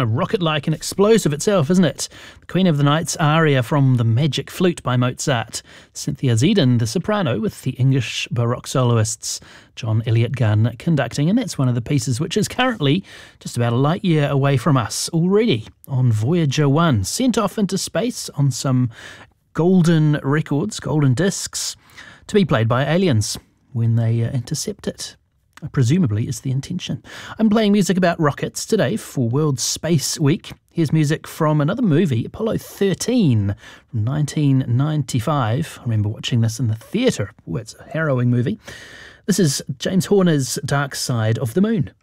kind of rocket-like and explosive itself, isn't it? The Queen of the Night's aria from The Magic Flute by Mozart. Cynthia Zedin, the soprano, with the English Baroque soloists John Elliott Gunn conducting, and that's one of the pieces which is currently just about a light year away from us already on Voyager 1, sent off into space on some golden records, golden discs, to be played by aliens when they intercept it. Presumably is the intention. I'm playing music about rockets today for World Space Week. Here's music from another movie, Apollo 13 from 1995. I remember watching this in the theatre. Oh, it's a harrowing movie. This is James Horner's Dark Side of the Moon.